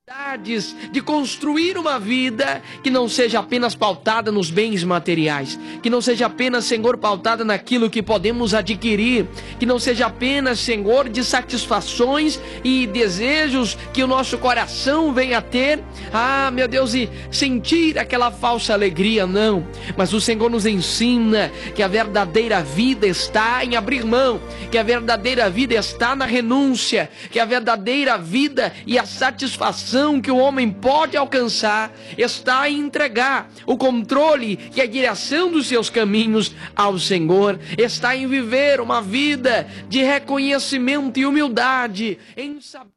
de construir uma vida que não seja apenas pautada nos bens materiais, que não seja apenas, Senhor, pautada naquilo que podemos adquirir, que não seja apenas, Senhor, de satisfações e desejos que o nosso coração venha a ter, meu Deus, e sentir aquela falsa alegria, não, mas o Senhor nos ensina que a verdadeira vida está em abrir mão, que a verdadeira vida está na renúncia, que a verdadeira vida e a satisfação que o homem pode alcançar está em entregar o controle e a direção dos seus caminhos ao Senhor, está em viver uma vida de reconhecimento e humildade, em saber